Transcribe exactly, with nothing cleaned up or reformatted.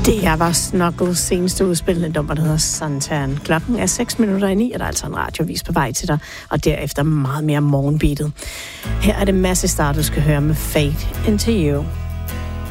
Det her var Snuggles seneste udspillende nummer, der hedder Suntan. Klokken er seks minutter i ni, og der er altså en radiovis på vej til dig, og derefter meget mere morgenbeatet. Her er det masse start, du skal høre med Fade Into You.